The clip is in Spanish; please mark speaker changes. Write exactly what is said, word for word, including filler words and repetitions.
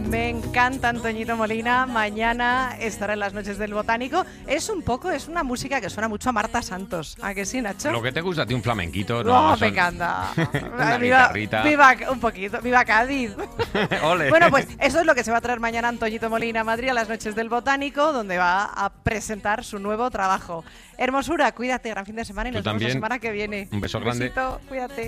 Speaker 1: Me encanta Antoñito Molina. Mañana estará en las noches del Botánico. Es un poco, es una música que suena mucho a Marta Santos. ¿A que sí, Nacho?
Speaker 2: Lo que te gusta a ti, un flamenquito, ¿no?
Speaker 1: Oh,
Speaker 2: Son...
Speaker 1: me encanta.
Speaker 2: Una
Speaker 1: viva,
Speaker 2: guitarrita.
Speaker 1: viva un poquito, viva Cádiz.
Speaker 2: Ole.
Speaker 1: Bueno, pues eso es lo que se va a traer mañana Antoñito Molina a Madrid a las noches del Botánico, donde va a presentar su nuevo trabajo. Hermosura, cuídate, gran fin de semana y
Speaker 2: Tú
Speaker 1: nos vemos
Speaker 2: también.
Speaker 1: la semana que viene.
Speaker 2: Un beso grande.
Speaker 1: Besito, cuídate.